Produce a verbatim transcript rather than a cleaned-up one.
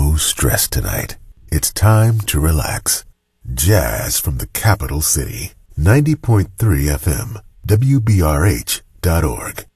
no stress tonight. It's time to relax. Jazz from the capital city. ninety point three F M, W B R H dot org.